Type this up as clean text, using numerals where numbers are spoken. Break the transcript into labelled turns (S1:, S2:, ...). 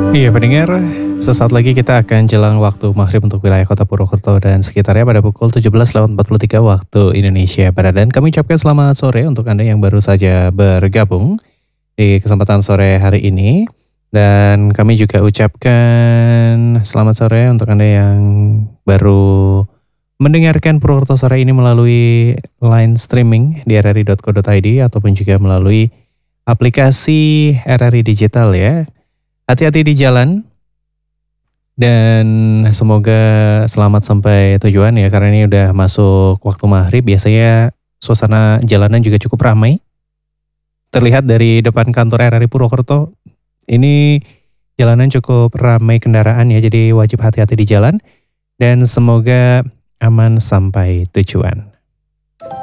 S1: Iya pendengar, sesaat lagi kita akan jelang waktu maghrib untuk wilayah kota Purwokerto dan sekitarnya pada pukul 17.43 waktu Indonesia Barat. Dan kami ucapkan selamat sore untuk Anda yang baru saja bergabung di kesempatan sore hari ini. Dan kami juga ucapkan selamat sore untuk Anda yang baru mendengarkan Purwokerto sore ini melalui line streaming di rri.co.id ataupun juga melalui aplikasi RRI Digital ya. Hati-hati di jalan dan semoga selamat sampai tujuan ya karena ini udah masuk waktu maghrib. Biasanya suasana jalanan juga cukup ramai. Terlihat dari depan kantor RRI Purwokerto, ini jalanan cukup ramai kendaraan ya, jadi wajib hati-hati di jalan dan semoga aman sampai tujuan.